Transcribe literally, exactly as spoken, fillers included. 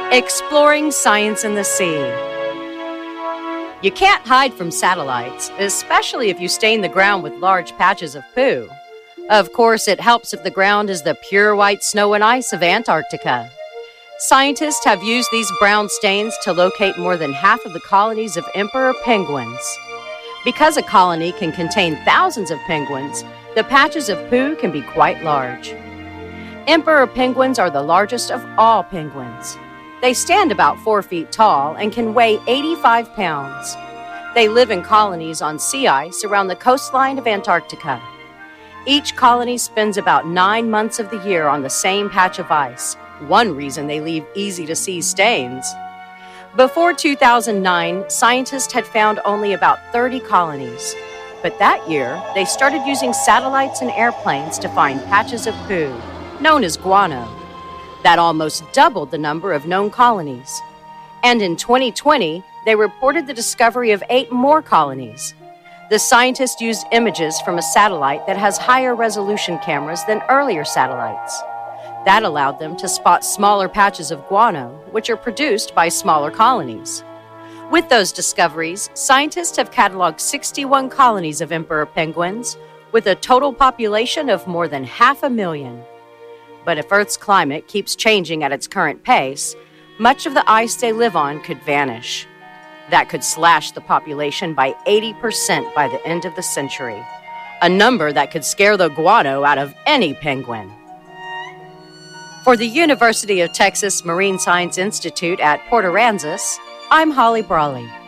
Exploring science in the sea. You can't hide from satellites, especially if you stain the ground with large patches of poo. Of course, it helps if the ground is the pure white snow and ice of Antarctica. Scientists have used these brown stains to locate more than half of the colonies of emperor penguins. Because a colony can contain thousands of penguins, the patches of poo can be quite large. Emperor penguins are the largest of all penguins. They stand about four feet tall and can weigh eighty-five pounds. They live in colonies on sea ice around the coastline of Antarctica. Each colony spends about nine months of the year on the same patch of ice, one reason they leave easy-to-see stains. Before two thousand nine, scientists had found only about thirty colonies. But that year, they started using satellites and airplanes to find patches of poo, known as guano. That almost doubled the number of known colonies. And in twenty twenty, they reported the discovery of eight more colonies. The scientists used images from a satellite that has higher resolution cameras than earlier satellites. That allowed them to spot smaller patches of guano, which are produced by smaller colonies. With those discoveries, scientists have cataloged sixty-one colonies of emperor penguins, with a total population of more than half a million. But if Earth's climate keeps changing at its current pace, much of the ice they live on could vanish. That could slash the population by eighty percent by the end of the century, a number that could scare the guano out of any penguin. For the University of Texas Marine Science Institute at Port Aransas, I'm Holly Brawley.